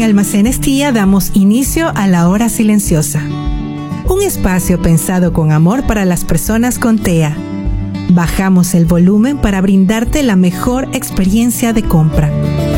Almacenes Tía damos inicio a la hora silenciosa. Un espacio pensado con amor para las personas con TEA. Bajamos el volumen para brindarte la mejor experiencia de compra.